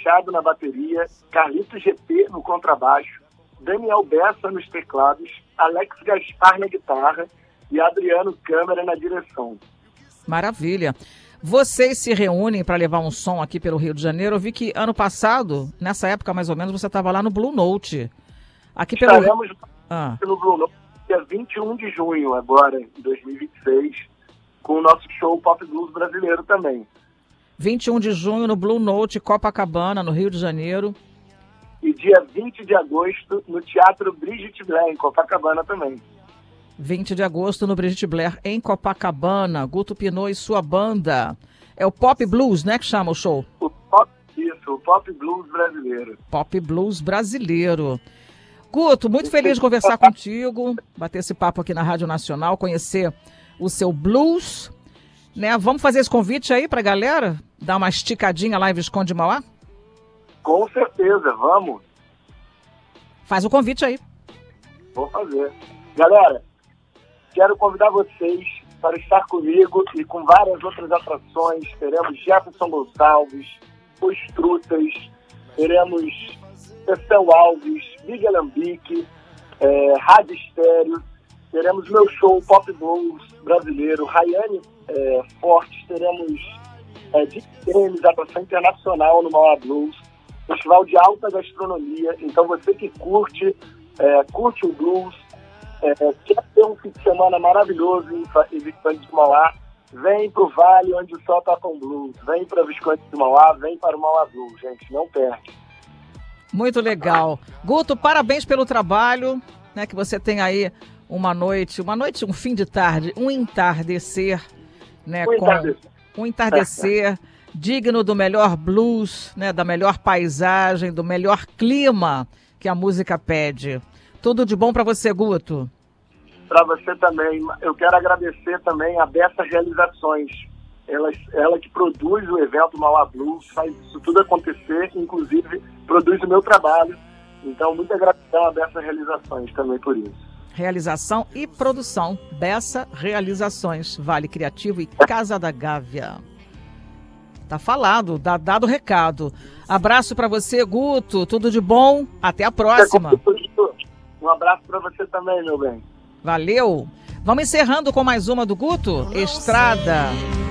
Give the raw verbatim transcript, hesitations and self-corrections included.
Machado na bateria, Carlito G P no contrabaixo, Daniel Bessa nos teclados, Alex Gaspar na guitarra e Adriano Câmara na direção. Maravilha. Vocês se reúnem para levar um som aqui pelo Rio de Janeiro. Eu vi que ano passado, nessa época mais ou menos, você estava lá no Blue Note. Aqui pelo... Estaremos ah. no Blue Note dia vinte e um de junho, agora, em dois mil e vinte e seis, com o nosso show Pop Blues brasileiro também. vinte e um de junho no Blue Note, Copacabana, no Rio de Janeiro. E dia vinte de agosto no Teatro Brigitte Blair, em Copacabana também. vinte de agosto no Brigitte Blair, em Copacabana. Guto Pinault e sua banda. É o Pop Blues, né, que chama o show? O pop, isso, o Pop Blues brasileiro. Pop Blues brasileiro. Guto, muito feliz de conversar contigo, bater esse papo aqui na Rádio Nacional, conhecer o seu blues, né? Vamos fazer esse convite aí pra galera? Dar uma esticadinha lá em Visconde de Mauá? Com certeza, vamos. Faz o convite aí. Vou fazer. Galera, quero convidar vocês para estar comigo e com várias outras atrações. Teremos Jefferson Gonçalves, Os Trutas, teremos Cecel Alves, Big Alambique, é, Rádio Estéreo, teremos meu show Pop Blues brasileiro, Rayane é, Fortes, teremos é, Dick Tênis, atração internacional no Mauá Blues, festival de alta gastronomia. Então você que curte, é, curte o blues, é, quer ter um fim de semana maravilhoso em, em Visconde de Mauá, vem pro Vale onde o sol toca um blues, vem para Visconde de Mauá, vem para o Mauá Blues, gente, não perde. Muito legal. Guto, parabéns pelo trabalho, né, que você tem aí uma noite, uma noite, um fim de tarde, um entardecer, né, um com entardecer. um entardecer digno do melhor blues, né, da melhor paisagem, do melhor clima que a música pede. Tudo de bom para você, Guto. Para você também. Eu quero agradecer também a Bessa Realizações. Ela, ela que produz o evento Mauá Blues, faz isso tudo acontecer, inclusive produz o meu trabalho. Então, muita gratidão a Bessa Realizações também por isso. Realização e produção. Bessa Realizações, Vale Criativo e Casa da Gávea. Tá falado, dá, dado o recado. Abraço para você, Guto. Tudo de bom. Até a próxima. Um abraço para você também, meu bem. Valeu. Vamos encerrando com mais uma do Guto. Estrada.